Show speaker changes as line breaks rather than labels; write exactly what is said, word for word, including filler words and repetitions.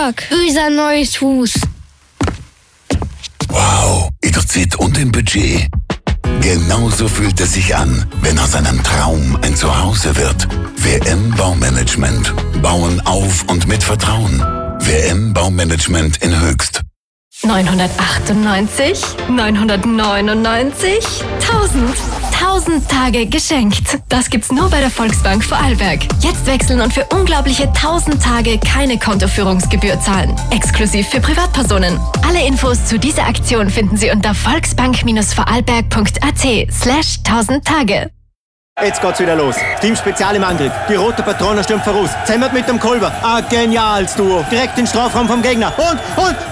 Tag. Unser neues Haus.
Wow, in der Zeit und im Budget. Genauso fühlt es sich an, wenn aus einem Traum ein Zuhause wird. W M Baumanagement. Bauen auf und mit Vertrauen. W M Baumanagement in Höchst.
neunhundertachtundneunzig, neunhundertneunundneunzig, tausend. tausend Tage geschenkt. Das gibt's nur bei der Volksbank Vorarlberg. Jetzt wechseln und für unglaubliche tausend Tage keine Kontoführungsgebühr zahlen. Exklusiv für Privatpersonen. Alle Infos zu dieser Aktion finden Sie unter volksbank-vorarlberg.at slash tausend Tage.
Jetzt geht's wieder los. Team Spezial im Angriff. Die rote Patrone stürmt voraus. Zemmert mit dem Kolber. Ein geniales Duo. Direkt in den Strafraum vom Gegner. Und, und,